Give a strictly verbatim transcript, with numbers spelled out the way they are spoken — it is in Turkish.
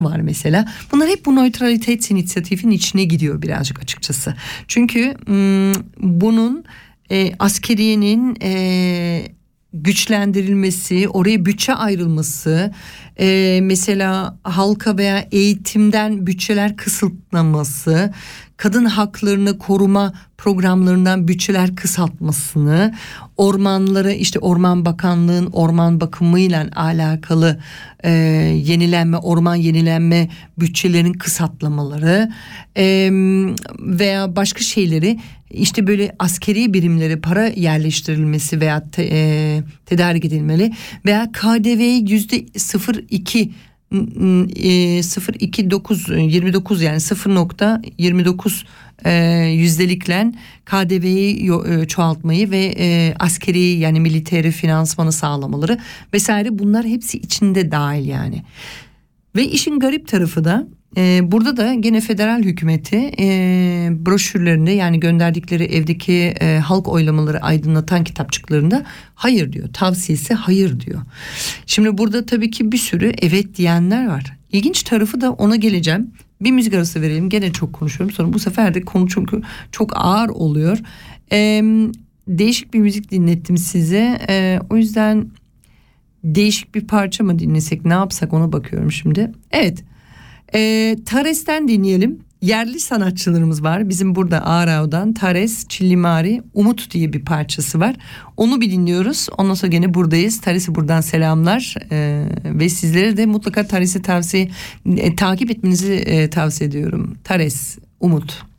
var mesela. Bunlar hep bu neutralitet inisiyatifinin içine gidiyor birazcık açıkçası. Çünkü bunun e, askeriyenin e, güçlendirilmesi, oraya bütçe ayrılması, e, mesela halka veya eğitimden bütçeler kısıtlaması, kadın haklarını koruma programlarından bütçeler kısaltmasını, ormanlara işte Orman Bakanlığı'nın orman bakımıyla alakalı e, yenilenme, orman yenilenme bütçelerin kısaltlamaları e, veya başka şeyleri, işte böyle askeri birimlere para yerleştirilmesi veya te, e, tedarik edilmeli veya K D V'yi yüzde sıfır virgül iki sıfır virgül yirmi dokuz yirmi dokuz yani sıfır nokta yirmi dokuz e, yüzdelikle K D V'yi e, çoğaltmayı ve e, askeri yani militeri finansmanı sağlamaları vesaire, bunlar hepsi içinde dahil yani. Ve işin garip tarafı da e, burada da gene federal hükümeti e, broşürlerinde, yani gönderdikleri evdeki e, halk oylamaları aydınlatan kitapçıklarında hayır diyor. Tavsiyesi hayır diyor. Şimdi burada tabii ki bir sürü evet diyenler var. İlginç tarafı da, ona geleceğim. Bir müzik arası verelim. Gene çok konuşuyorum. Sonra bu sefer de konu çünkü çok ağır oluyor. E, değişik bir müzik dinlettim size. E, o yüzden değişik bir parça mı dinlesek, ne yapsak, ona bakıyorum şimdi. Evet. E, Tares'ten dinleyelim. Yerli sanatçılarımız var. Bizim burada Ağrau'dan Tares, Çillimari, Umut diye bir parçası var. Onu bir dinliyoruz. Ondan sonra gene buradayız. Tares'e buradan selamlar. E, ve sizlere de mutlaka Tares'i tavsiye, e, takip etmenizi e, tavsiye ediyorum. Tares, Umut.